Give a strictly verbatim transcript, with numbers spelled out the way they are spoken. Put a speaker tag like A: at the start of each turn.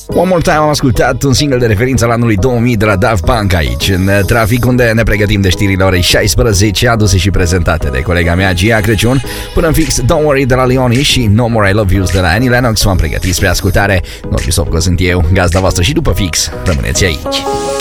A: One More Time am ascultat un single de referință al anului două mii de la Daft Punk aici, în trafic, unde ne pregătim de știrile orei șaisprezece, aduse și prezentate de colega mea Gia Crăciun. Până în fix, Don't Worry de la Leoni și No More I Love Yous de la Annie Lennox v-am pregătit spre ascultare. Norbi Sopco sunt eu, gazda voastră, și după fix rămâneți aici.